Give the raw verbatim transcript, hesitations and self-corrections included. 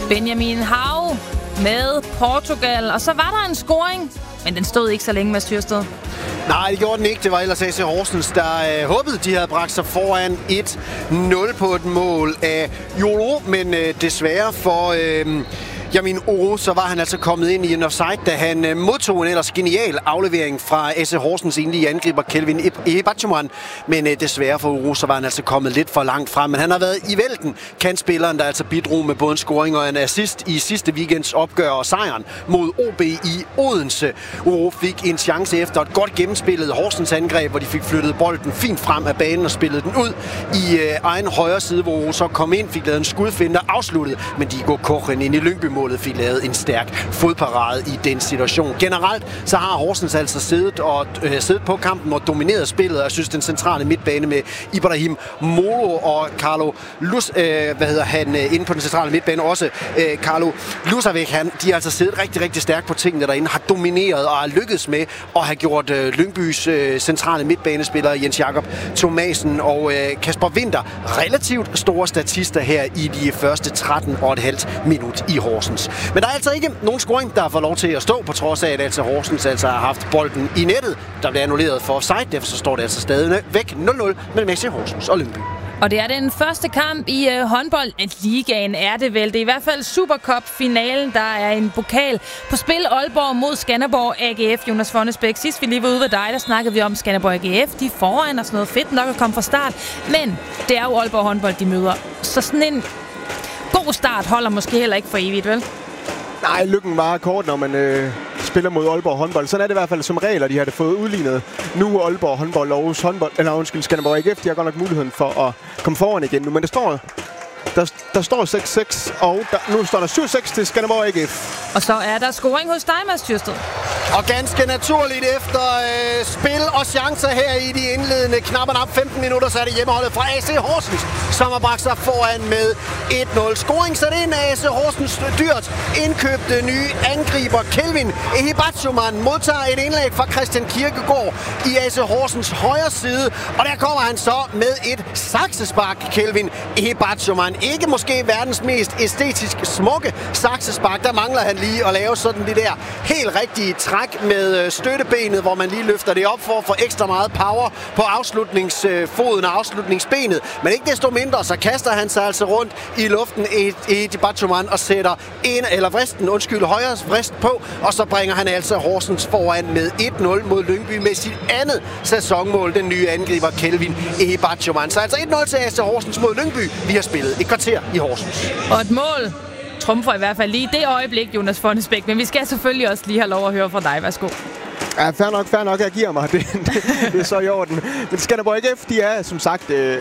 Benjamin Hav med Portugal. Og så var der en scoring, men den stod ikke så længe med Styrsted. Nej, det gjorde den ikke. Det var ellers A C Horsens, der øh, håbede, de havde bragt sig foran et nul på et mål af Jolo. Men øh, desværre for øh, Yamin Oro, så var han altså kommet ind i en offside, da han øh, modtog en ellers genial aflevering fra A C Horsens enlige angriber Kelvin Ehebatchoman. Men øh, desværre for Oro, så var han altså kommet lidt for langt frem. Men han har været i vælten, kantspilleren, der altså bidrog med både en scoring og en assist i sidste weekends opgør og sejren mod O B i Odense. Oro fik en chance efter et godt gennemspillet Horsens angreb, hvor de fik flyttet bolden fint frem af banen og spillet den ud i øh, egen højre side, hvor Oro så kom ind, fik lavet en skudfinde og afsluttet, men Diego Kochen ind i Lyngby-målet fik lavet en stærk fodparade i den situation. Generelt så har Horsens altså siddet, og, øh, siddet på kampen og domineret spillet, og jeg synes, den centrale midtbane med Ibrahim Molo og Carlo Lus, øh, hvad hedder han, øh, inde på den centrale midtbane også, øh, Carlo Lusavik, han, de har altså siddet rigtig, rigtig stærkt på tingene derinde, har domineret og har lykkedes med at have gjort øh, Lyngbys øh, centrale midtbanespillere Jens Jakob Thomasen og øh, Kasper Winter relativt store statister her i de første tretten og et halvt minut i Horsens. Men der er altså ikke nogen scoring, der får lov til at stå, på trods af, at altså Horsens altså har haft bolden i nettet, der bliver annulleret for offside. Derfor så står det altså stadig væk nul nul mellem A C Horsens og Lyngby. Og det er den første kamp i øh, håndbold. Ligaen er det vel. Det er i hvert fald Supercup-finalen. Der er en pokal på spil. Aalborg mod Skanderborg A G F. Jonas Fonnesbæk, sidst vi lige var ude ved dig, der snakkede vi om Skanderborg A G F. De er foran og sådan noget fedt nok at komme fra start. Men det er jo Aalborg håndbold, de møder. Så sådan en god start holder måske heller ikke for evigt, vel? Nej, lykken var kort, når man øh, spiller mod Aalborg håndbold. Sådan er det i hvert fald som regel, de har det fået udlignet. Nu Aalborg håndbold og Aarhus håndbold, eller undskyld, Skanderborg A G F, de har godt nok muligheden for at komme foran igen nu. Men det står, der, der står seks seks, og der, nu står der syv seks til Skanderborg A G F. Og så er der scoring hos dig, Mads Styrsted. Og ganske naturligt efter øh, spil og chancer her i de indledende knap og nap femten minutter, så er det hjemmeholdet fra A C Horsens, som har bragt sig foran med et nul. Scoring sat ind af A C Horsens dyrt indkøbte nye angriber Kelvin Ehebatchoman modtager et indlæg fra Christian Kirkegaard i A C Horsens højre side, og der kommer han så med et saksespark. Kelvin Ehebatchoman, ikke måske verdens mest æstetisk smukke saksespark, der mangler han lige at lave sådan det der helt rigtige træk med støttebenet, hvor man lige løfter det op for at få ekstra meget power på afslutningsfoden og afslutningsbenet. Men ikke desto mindre, så kaster han sig altså rundt i luften i Ehebatchoman og sætter en eller vristen, undskyld, højre vrist på, og så bringer han altså Horsens foran med et nul mod Lyngby med sit andet sæsonmål, den nye angriber Kelvin Ehebatchoman. Så altså et nul til A C Horsens mod Lyngby. Vi har spillet et kvarter i Horsens. Og et mål trumfer i hvert fald lige det øjeblik, Jonas Fonnesbæk. Men vi skal selvfølgelig også lige have lov at høre fra dig. Værsgo. Ja, fair nok, fair nok. Jeg giver mig. Det, det, det er så i orden. Men Skanderborg A G F, de er som sagt... Øh